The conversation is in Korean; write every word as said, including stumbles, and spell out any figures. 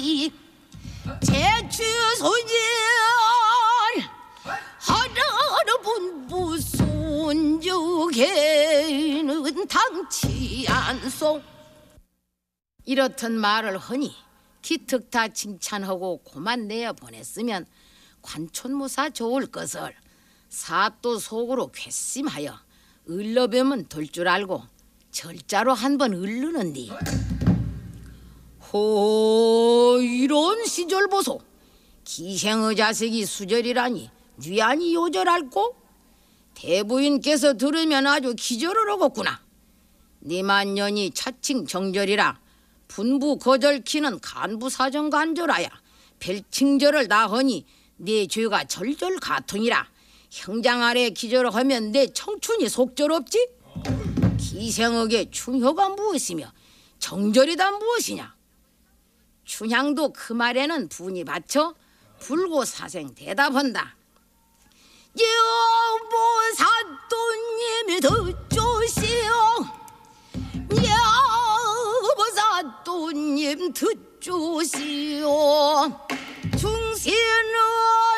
제주소년 하나는 무슨 적에는 당치 않소. 이렇던 말을 하니 기특 다 칭찬하고 고만 내어 보냈으면 관촌무사 좋을 것을 사또 속으로 괘씸하여 을러뵈면 될 줄 알고 절자로 한번 을르는디. 호 이런 시절 보소. 기생의 자식이 수절이라니 뉘안이 요절할꼬. 대부인께서 들으면 아주 기절을 하겠구나. 니만년이 차칭 정절이라 분부 거절키는 간부사정 간절하야 별칭절을 다 하니 내 죄가 절절 가통이라 형장 아래 기절을 하면 내 청춘이 속절없지. 기생에게 충효가 무엇이며 정절이다 무엇이냐. 춘향도 그 말에는 분이 받쳐 불고사생 대답한다. 여보사또님이 듣조시오. 여보사또님 듣조시오. 중세는